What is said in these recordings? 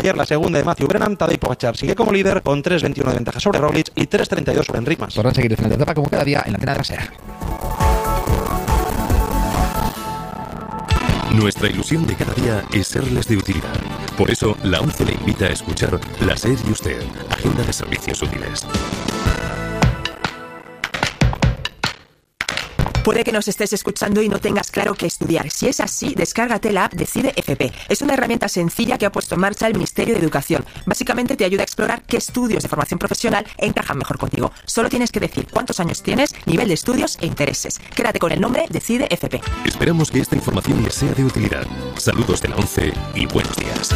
Ayer la segunda de Matthew Brennan, Tadej Pogačar sigue como líder con 3.21 de ventaja sobre Roglic y 3.32 sobre Enric Mas. Podrán seguir el final de etapa como cada día en la antena trasera. Nuestra ilusión de cada día es serles de utilidad. Por eso, la ONCE le invita a escuchar La SER y Usted, Agenda de Servicios Útiles. Puede que nos estés escuchando y no tengas claro qué estudiar. Si es así, descárgate la app Decide FP. Es una herramienta sencilla que ha puesto en marcha el Ministerio de Educación. Básicamente te ayuda a explorar qué estudios de formación profesional encajan mejor contigo. Solo tienes que decir cuántos años tienes, nivel de estudios e intereses. Quédate con el nombre Decide FP. Esperamos que esta información les sea de utilidad. Saludos de la ONCE y buenos días.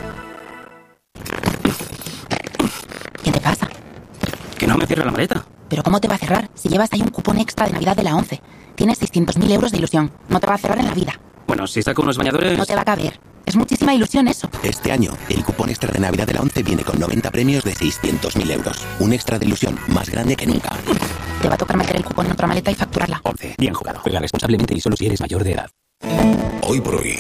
¿Qué te pasa? Que no me cierre la maleta. ¿Pero cómo te va a cerrar si llevas ahí un cupón extra de Navidad de la ONCE? Tienes 600.000 euros de ilusión. No te va a cerrar en la vida. Bueno, si saco unos bañadores... No te va a caber. Es muchísima ilusión eso. Este año, el cupón extra de Navidad de la ONCE viene con 90 premios de 600.000 euros. Un extra de ilusión más grande que nunca. Te va a tocar meter el cupón en otra maleta y facturarla. ONCE. Bien jugado. Juega responsablemente y solo si eres mayor de edad. Hoy por hoy.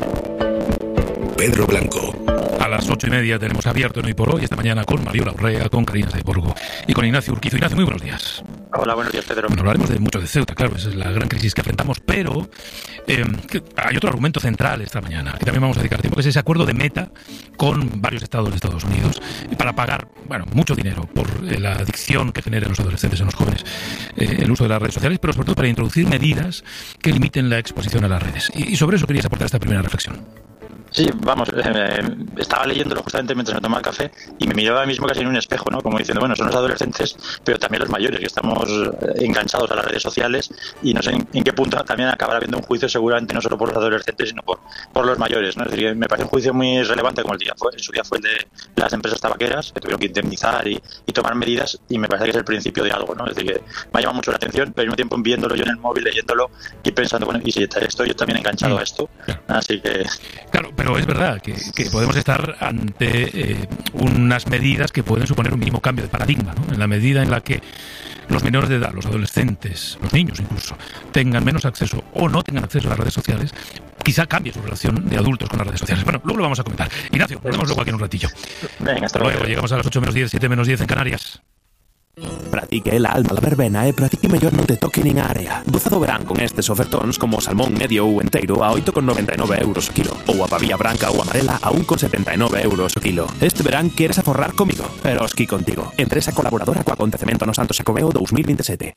Pedro Blanco. A las 8:30 tenemos abierto en Hoy por Hoy, esta mañana con Mariola Urrea, con Karina Saiborgo y con Ignacio Urquizo. Ignacio, muy buenos días. Hola, buenos días, Pedro. Bueno, hablaremos de mucho de Ceuta, claro, esa es la gran crisis que enfrentamos, pero hay otro argumento central esta mañana, que también vamos a dedicar tiempo, que es ese acuerdo de Meta con varios estados de Estados Unidos para pagar, mucho dinero por la adicción que generan los adolescentes en los jóvenes, el uso de las redes sociales, pero sobre todo para introducir medidas que limiten la exposición a las redes. Y sobre eso querías aportar esta primera reflexión. Sí, vamos, estaba leyéndolo justamente mientras me tomaba el café y me miraba a mí mismo casi en un espejo, ¿no? Como diciendo, bueno, son los adolescentes, pero también los mayores, que estamos enganchados a las redes sociales y no sé en qué punto también acabará habiendo un juicio seguramente no solo por los adolescentes, sino por los mayores, ¿no? Es decir, que me parece un juicio muy relevante como en su día fue el de las empresas tabaqueras, que tuvieron que indemnizar y tomar medidas, y me parece que es el principio de algo, ¿no? Es decir, que me ha llamado mucho la atención, pero al mismo tiempo viéndolo yo en el móvil, leyéndolo y pensando, bueno, y si estoy yo también enganchado a esto, así que... Claro, pero es verdad que podemos estar ante unas medidas que pueden suponer un mínimo cambio de paradigma, ¿no? En la medida en la que los menores de edad, los adolescentes, los niños incluso, tengan menos acceso o no tengan acceso a las redes sociales, quizá cambie su relación de adultos con las redes sociales. Bueno, luego lo vamos a comentar. Ignacio, nos vemos luego aquí en un ratillo. Venga, hasta luego. Llegamos a las 8:10, 7:10 en Canarias. Pratique el alma da verbena e pratique mellor non te toque nin a área. Goza do verán con estes ofertóns como o salmón medio ou enteiro a 8,99 euros o kilo, ou a pavía branca ou amarela a 1,79 euros o kilo. Este verán queres aforrar comigo, pero esquí contigo. Empresa colaboradora co acontecemento no Santo Xacobeo 2027.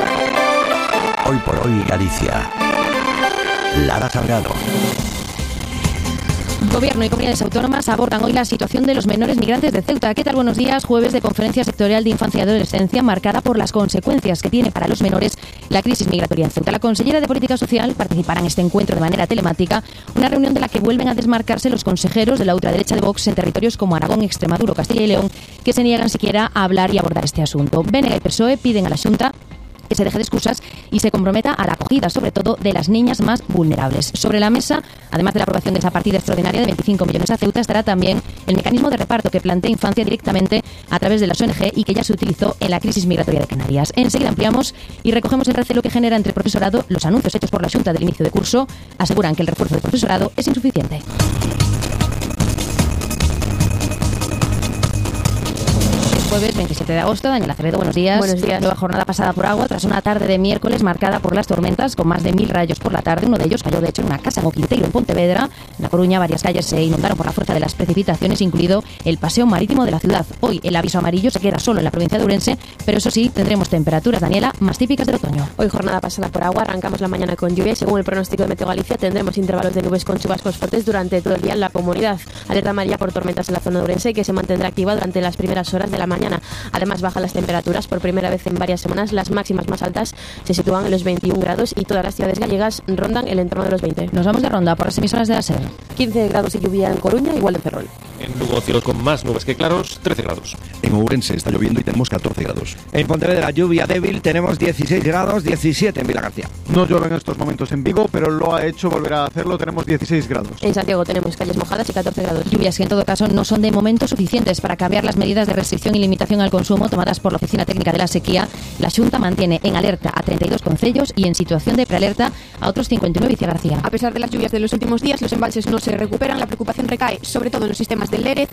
Hoy por hoy Galicia. Lara Salgado. Gobierno y comunidades autónomas abordan hoy la situación de los menores migrantes de Ceuta. ¿Qué tal? Buenos días. Jueves de conferencia sectorial de infancia y adolescencia marcada por las consecuencias que tiene para los menores la crisis migratoria en Ceuta. La consellera de Política Social participará en este encuentro de manera telemática, una reunión de la que vuelven a desmarcarse los consejeros de la ultraderecha de Vox en territorios como Aragón, Extremadura, Castilla y León, que se niegan siquiera a hablar y abordar este asunto. BNG y PSOE piden a la Xunta que se deje de excusas y se comprometa a la acogida, sobre todo de las niñas más vulnerables. Sobre la mesa, además de la aprobación de esa partida extraordinaria de 25 millones a Ceuta, estará también el mecanismo de reparto que plantea Infancia directamente a través de las ONG y que ya se utilizó en la crisis migratoria de Canarias. Enseguida ampliamos y recogemos el recelo que genera entre el profesorado. Los anuncios hechos por la Xunta del inicio de curso aseguran que el refuerzo del profesorado es insuficiente. Jueves 27 de agosto, Daniel Acevedo, buenos días. Buenos días. Nueva jornada pasada por agua tras una tarde de miércoles marcada por las tormentas con más de 1.000 rayos por la tarde. Uno de ellos cayó de hecho en una casa en Oquinteiro, en Pontevedra. En La Coruña varias calles se inundaron por la fuerza de las precipitaciones, incluido el paseo marítimo de la ciudad. Hoy el aviso amarillo se queda solo en la provincia de Ourense, pero eso sí, tendremos temperaturas, Daniela, más típicas del otoño. Hoy jornada pasada por agua, arrancamos la mañana con lluvia y según el pronóstico de Meteo Galicia tendremos intervalos de nubes con chubascos fuertes durante todo el día en la comunidad. Alerta amarilla por tormentas en la zona de Ourense que se mantendrá activa durante las primeras horas de la mañana. Además bajan las temperaturas por primera vez en varias semanas. Las máximas más altas se sitúan en los 21 grados y todas las ciudades gallegas rondan el entorno de los 20. Nos vamos de ronda por las emisoras de la SER. 15 grados de lluvia en Coruña, igual en Ferrol. En Lugo, cielos con más nubes que claros, 13 grados. En Ourense está lloviendo y tenemos 14 grados. En Pontevedra, lluvia débil, tenemos 16 grados, 17 en Vilagarcía. No llueve en estos momentos en Vigo, pero lo ha hecho, volverá a hacerlo, tenemos 16 grados. En Santiago tenemos calles mojadas y 14 grados. Lluvias que en todo caso no son de momento suficientes para cambiar las medidas de restricción y limitación al consumo tomadas por la Oficina Técnica de la Sequía. La Xunta mantiene en alerta a 32 concellos y en situación de prealerta a otros 59, Vicia García. A pesar de las lluvias de los últimos días, los embalses no se recuperan. La preocupación recae sobre todo en los sistemas del Lérez,